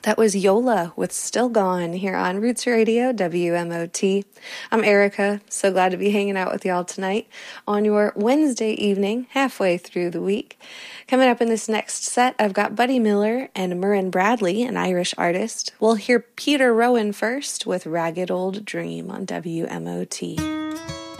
That was Yola with Still Gone here on Roots Radio, WMOT. I'm Erica, so glad to be hanging out with y'all tonight on your Wednesday evening, halfway through the week. Coming up in this next set, I've got Buddy Miller and Murrin Bradley, an Irish artist. We'll hear Peter Rowan first with Ragged Old Dream on WMOT.